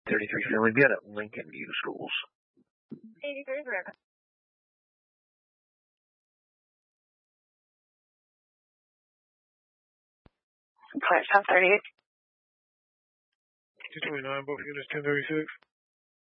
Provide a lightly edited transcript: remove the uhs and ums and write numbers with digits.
33 Finley, be at Lincoln View Schools. 83 River. Point 538. 229, both units 1036.